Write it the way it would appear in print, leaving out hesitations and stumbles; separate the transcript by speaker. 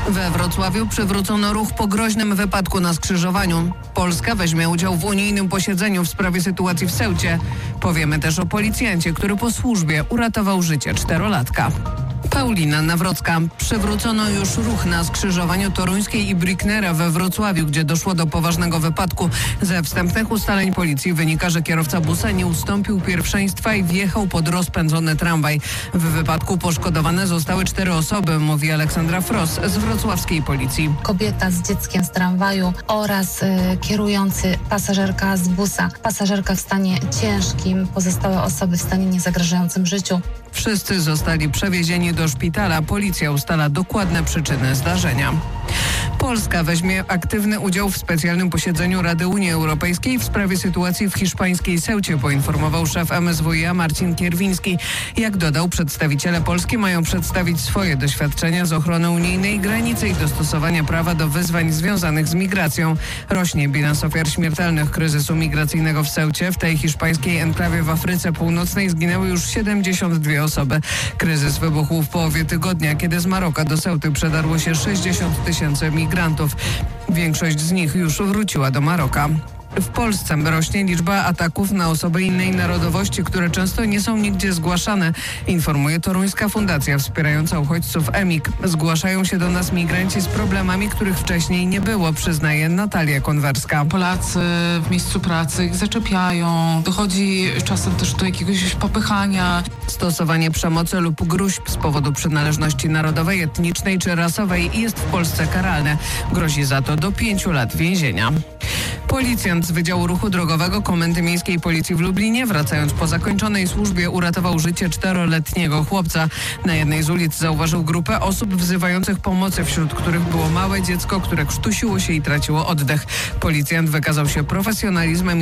Speaker 1: We Wrocławiu przywrócono ruch po groźnym wypadku na skrzyżowaniu. Polska weźmie udział w unijnym posiedzeniu w sprawie sytuacji w Ceucie. Powiemy też o policjancie, który po służbie uratował życie 4-latka. Paulina Nawrocka. Przywrócono już ruch na skrzyżowaniu Toruńskiej i Bricknera we Wrocławiu, gdzie doszło do poważnego wypadku. Ze wstępnych ustaleń policji wynika, że kierowca busa nie ustąpił pierwszeństwa i wjechał pod rozpędzony tramwaj. W wypadku poszkodowane zostały 4 osoby, mówi Aleksandra Fros z wrocławskiej policji.
Speaker 2: Kobieta z dzieckiem z tramwaju oraz kierujący, pasażerka z busa. Pasażerka w stanie ciężkim, pozostałe osoby w stanie niezagrażającym życiu.
Speaker 1: Wszyscy zostali przewiezieni do szpitala. Policja ustala dokładne przyczyny zdarzenia. Polska weźmie aktywny udział w specjalnym posiedzeniu Rady Unii Europejskiej w sprawie sytuacji w hiszpańskiej Ceucie, poinformował szef MSWiA Marcin Kierwiński. Jak dodał, przedstawiciele Polski mają przedstawić swoje doświadczenia z ochrony unijnej granicy i dostosowania prawa do wyzwań związanych z migracją. Rośnie bilans ofiar śmiertelnych kryzysu migracyjnego w Ceucie. W tej hiszpańskiej enklawie w Afryce Północnej zginęły już 72 osoby. Kryzys wybuchł w połowie tygodnia, kiedy z Maroka do Ceuty przedarło się 60 000 migrantów. Większość z nich już wróciła do Maroka. W Polsce rośnie liczba ataków na osoby innej narodowości, które często nie są nigdzie zgłaszane, informuje toruńska fundacja wspierająca uchodźców EMIK. Zgłaszają się do nas migranci z problemami, których wcześniej nie było, przyznaje Natalia Konwerska.
Speaker 3: Polacy w miejscu pracy ich zaczepiają, dochodzi czasem też do jakiegoś popychania.
Speaker 1: Stosowanie przemocy lub gróźb z powodu przynależności narodowej, etnicznej czy rasowej jest w Polsce karalne. Grozi za to do 5 lat więzienia. Policjant z Wydziału Ruchu Drogowego Komendy Miejskiej Policji w Lublinie, wracając po zakończonej służbie, uratował życie 4-letniego chłopca. Na jednej z ulic zauważył grupę osób wzywających pomocy, wśród których było małe dziecko, które krztusiło się i traciło oddech. Policjant wykazał się profesjonalizmem